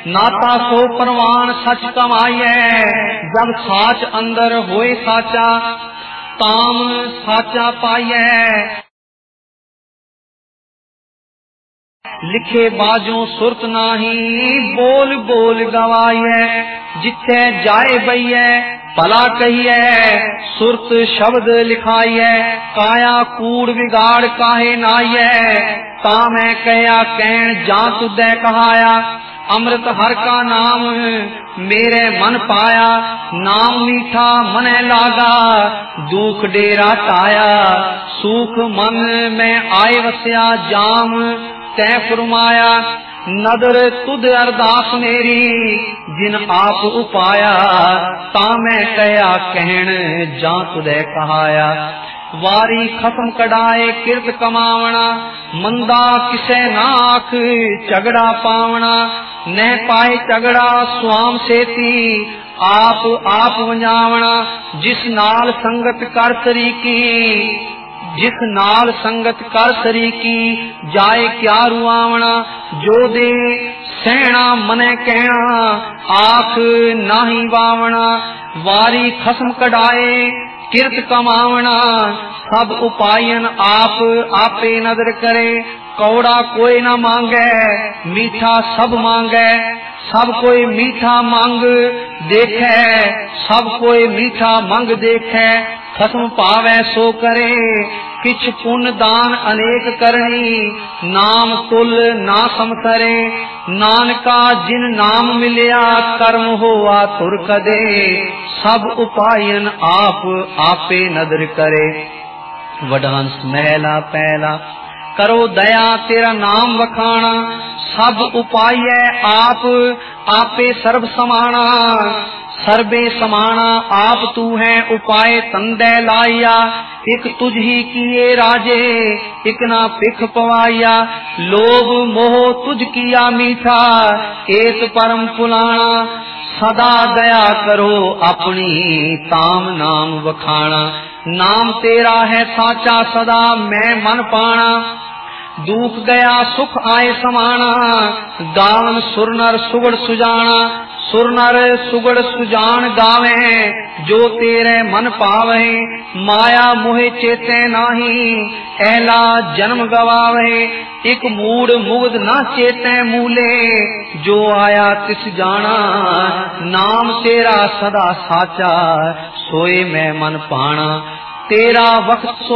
नाता सो परवान सच कमाइए, जब साच अंदर होए साचा, ताम साचा पाइए। लिखे बाजों सुरत नाही, बोल बोल गवाइए, जिथे जाए बइए भला कहिए, सुरत शब्द लिखाइए, काया कूड़ बिगाड़ काहे नाइए, ता मैं कहया कहन जा तुदै कहाया, अमृत हर का नाम मेरे मन पाया, नाम मीठा मने लागा, दुख डेरा टाया, सुख मन में आए वस्या, जाम तै फरमाया, नदर तुद अरदास मेरी, जिन आप उपाया, ता मैं कहया कहन जा तुदै कहाया। वारी खसम कढ़ाए किरत कमावना, मंदा किसे ना आख झगड़ा पावना, न पाए झगड़ा स्वाम सेती, आप वंजावना, जिस नाल संगत कर सरीकी, जिस नाल संगत कर सरीकी, जाए क्या रुआवना, जो दे सहना मने कहना, आख नाही वावना, वारी खसम कढ़ाए किरत कमावना, सब उपायन आप आपे नदर करे, कौड़ा कोई न मांगे मीठा सब मांगे, सब कोई मीठा मांग देखे, सब कोई मीठा मांग देखे, खसम पावे सो करे, किछ पुण्य दान अनेक करनी, नाम तुल ना समतरे, नानका जिन नाम मिलिया कर्म होआ तुर कदे, सब उपायन आप आपे नदर करे। वडांस महला पहला करो दया तेरा नाम वखाना, सब उपाय आप आपे सर्व समाना, सर्वे समाना आप तू है उपाय तंदे लाया, एक तुझ ही किए राजे एक ना पिख पवाया, लोभ मोह तुझ किया मीठा एक परम पुलाना, सदा दया करो अपनी ताम नाम वखाना, नाम तेरा है साचा सदा मैं मन पाना, दुख गया सुख आए समाना, गावन सुरनर सुगड़ सुजाना, सुरनर सुगड़ सुजान गावे, जो तेरे मन पावे, माया मोहे चेते नाही, एला जन्म गवावे, एक मूड मुग्ध न चेते मूले, जो आया तिस जाना, नाम तेरा सदा साचा सोए मैं मन पाना, तेरा वक्त